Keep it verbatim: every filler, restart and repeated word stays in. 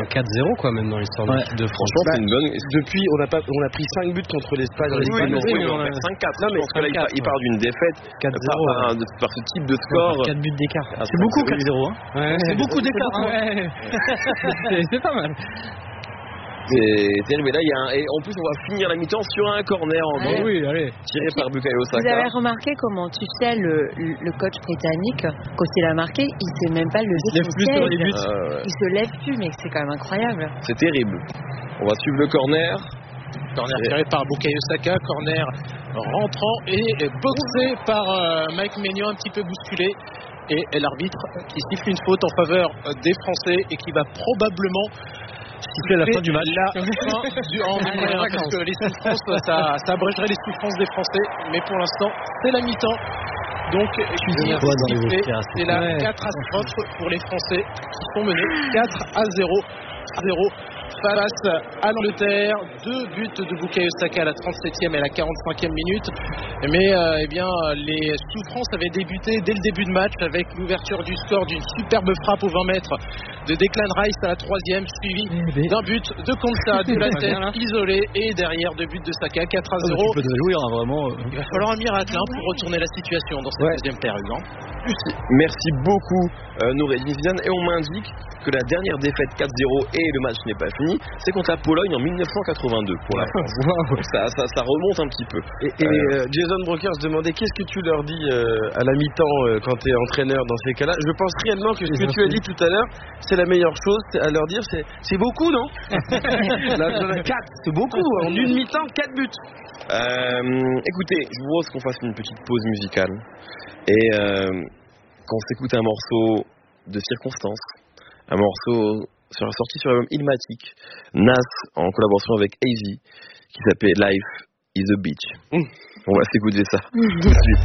un quatre zéro quoi, même dans l'histoire de Ouais. l'équipe de France. Franchement, Bah, c'est une bonne. Depuis, on a, pas, on a pris cinq buts contre l'Espagne. Oui, l'Espagne, oui, on- oui, Oui, mais on on a- fait cinq quatre. Non, mais je pense que là, il, part, il part d'une défaite quatre par, zéro. par, un- par ce type de score. quatre buts d'écart. Ah, C'est beaucoup quatre zéro. Hein. Ouais, C'est beaucoup d'écart. Hein. Ouais. c'est, c'est pas mal. C'est terrible. Et là, il y a un, et en plus, on va finir la mi-temps sur un corner en Ouais. gros, Oui, allez. tiré par Bukayo Vous Saka. avez remarqué comment, tu sais, le, le coach britannique, quand il a marqué, il sait même pas lever se lève son plus sur les siège. buts. Euh, ouais. Il se lève plus, mais c'est quand même incroyable. C'est terrible. On va suivre le corner. Corner tiré par Bukayo Saka, corner rentrant et boxé par euh, Mike Maignan, un petit peu bousculé. Et, et l'arbitre qui siffle une faute en faveur euh, des Français et qui va probablement Siffler à la fin du match. La fin du en Allez, hein, parce que les souffrances, ça, ça abrégerait les souffrances des Français. Mais pour l'instant, c'est la mi-temps. Donc, cuisinier Quoi dans les sifflé, vestiaires, c'est la ouais. catastrophe pour les Français qui sont menés quatre à zéro. zéro face à l'Angleterre. Deux buts de Bukayo Saka à la trente-septième et à la quarante-cinquième minute. Mais euh, eh bien, les souffrances avaient débuté dès le début de match avec l'ouverture du score d'une superbe frappe aux vingt mètres de Declan Rice à la troisième, suivi d'un but de Konsa de la tête isolé et derrière deux buts de Saka, quatre à zéro. Tu peux te réjouir, hein, vraiment. euh. Il va falloir un miracle hein, pour retourner la situation dans cette Ouais. deuxième période. Hein. Merci beaucoup, euh, Noureddin Zidane. Et on m'indique que la dernière défaite quatre zéro et le match n'est pas fini, c'est contre la Pologne en dix-neuf cent quatre-vingt-deux pour la France. Wow. Donc ça, ça, ça remonte un petit peu. Et, et euh, Jason Broker se demandait qu'est-ce que tu leur dis euh, à la mi-temps euh, quand tu es entraîneur dans ces cas-là. Je pense réellement que ce que tu as dit tout à l'heure, c'est la meilleure chose c'est à leur dire. C'est, c'est beaucoup, non? quatre, c'est beaucoup. En une mi-temps, quatre buts. Euh, écoutez, je vous propose qu'on fasse une petite pause musicale et euh, qu'on s'écoute un morceau de circonstance, un morceau sur la sortie sur l'album Ilmatic, Nas en collaboration avec A Z, qui s'appelle Life is a Beach. On va s'écouter ça tout de suite.